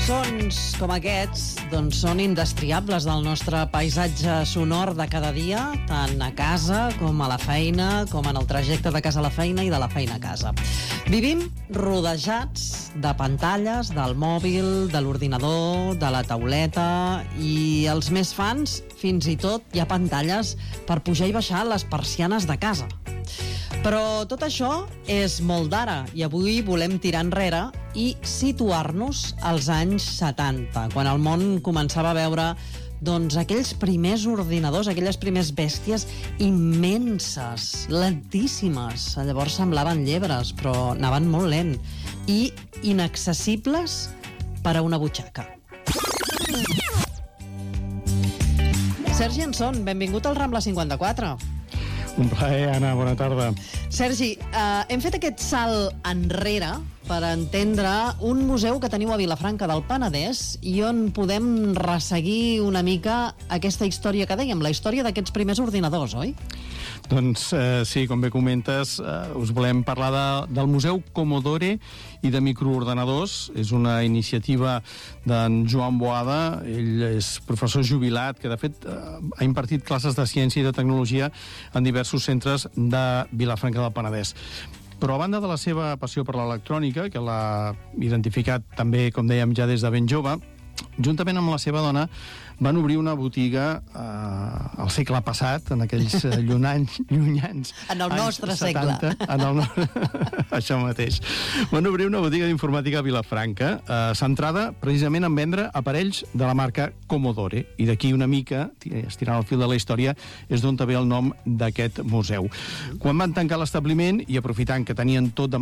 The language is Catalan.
Sons com aquests doncs, són indestriables del nostre paisatge sonor de cada dia, tant a casa com a la feina, com en el trajecte de casa a la feina i de la feina a casa. Vivim rodejats de pantalles, del mòbil, de l'ordinador, de la tauleta, i els més fans, fins i tot, hi ha pantalles per pujar i baixar les persianes de casa. Però tot això és molt d'ara i avui volem tirar enrere i situar-nos als anys 70, quan el món començava a veure doncs, aquells primers ordinadors, aquelles primers bèsties immenses, lentíssimes. Llavors semblaven llebres, però anaven molt lent i inaccessibles per a una butxaca. Sergi Anson, benvingut al Rambla 54. Un plaer, Anna, bona tarda. Sergi, hem fet aquest salt enrere per entendre un museu que teniu a Vilafranca del Penedès i on podem resseguir una mica aquesta història que dèiem, la història d'aquests primers ordinadors, oi? Doncs sí, com bé comentes, us volem parlar del Museu Commodore i de microordenadors. És una iniciativa d'en Joan Boada. Ell és professor jubilat que, de fet, ha impartit classes de ciència i de tecnologia en diversos centres de Vilafranca del Penedès. Però a banda de la seva passió per l'electrònica, que l'ha identificat també, com dèiem, ja des de ben jove, juntament amb la seva dona van obrir una botiga al segle passat, en aquells llunyans en el nostre 70, segle. Això mateix. Van obrir una botiga d'informàtica a Vilafranca, centrada precisament en vendre aparells de la marca Commodore. I d'aquí una mica, estirant el fil de la història, és d'on ve el nom d'aquest museu. Quan van tancar l'establiment, i aprofitant que tenien tot de